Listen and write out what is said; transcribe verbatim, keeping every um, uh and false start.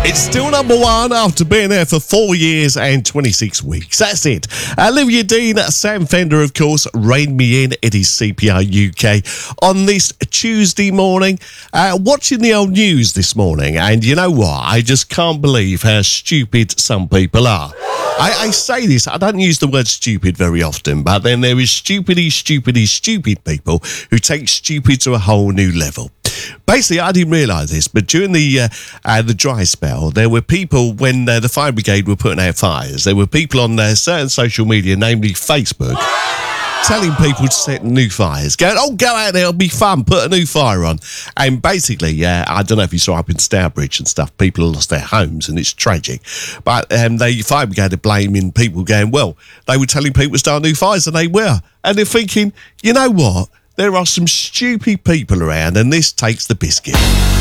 It's still number one after being there for four years and twenty-six weeks. That's it. Olivia Dean, Sam Fender, of course, reined me in. It is C P R U K on this Tuesday morning. Uh, watching the old news this morning, and you know what? I just can't believe how stupid some people are. I, I say this, I don't use the word stupid very often, but then there is stupidly, stupidly, stupid people who take stupid to a whole new level. Basically, I didn't realise this, but during the uh, uh, the dry spell, there were people, when uh, the fire brigade were putting out fires, there were people on uh, certain social media, namely Facebook, telling people to set new fires, going, oh, go out there, it'll be fun, put a new fire on. And basically, uh, I don't know if you saw up in Stourbridge and stuff, people lost their homes, and it's tragic. But um, the fire brigade are blaming people, going, well, they were telling people to start new fires, and they were. And they're thinking, you know what? There are some stupid people around, and this takes the biscuit.